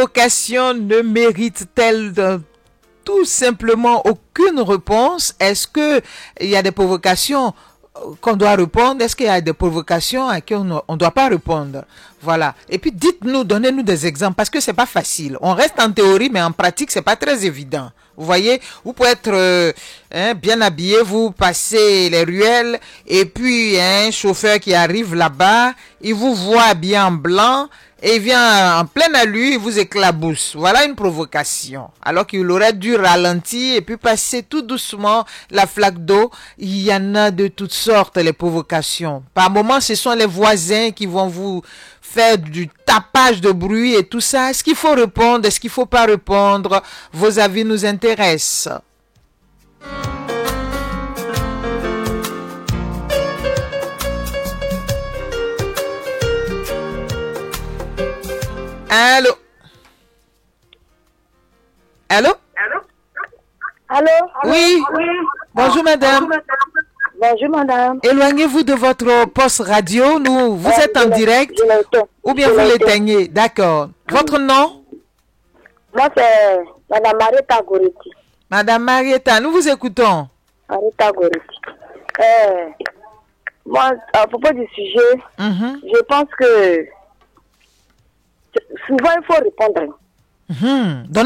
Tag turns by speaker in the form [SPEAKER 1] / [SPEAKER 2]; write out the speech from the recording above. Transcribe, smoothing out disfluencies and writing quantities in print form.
[SPEAKER 1] provocation ne mérite-t-elle tout simplement aucune réponse? Est-ce que il y a des provocations qu'on doit répondre? Est-ce qu'il y a des provocations à qui on ne doit pas répondre? Voilà. Et puis dites-nous, donnez-nous des exemples parce que c'est pas facile. On reste en théorie, mais en pratique, c'est pas très évident. Vous voyez, vous pouvez être bien habillé, vous passez les ruelles et puis un chauffeur qui arrive là-bas, il vous voit habillé en blanc et il vient en pleine allure, il vous éclabousse. Voilà une provocation. Alors qu'il aurait dû ralentir et puis passer tout doucement la flaque d'eau. Il y en a de toutes sortes, les provocations. Par moments, ce sont les voisins qui vont vous faire du tapage de bruit et tout ça. Est-ce qu'il faut répondre? Est-ce qu'il faut pas répondre? Vos avis nous intéressent. Allô? Allô?
[SPEAKER 2] Allô?
[SPEAKER 1] Oui. Bonjour madame.
[SPEAKER 2] Bonjour madame.
[SPEAKER 1] Éloignez-vous de votre poste radio. Vous êtes en direct ou bien vous l'éteignez. D'accord. Votre nom?
[SPEAKER 2] Moi c'est Madame Marietta Goretti.
[SPEAKER 1] Madame Marietta, nous vous écoutons.
[SPEAKER 2] Marietta Goretti. Moi, à propos du sujet, je pense que souvent il faut répondre.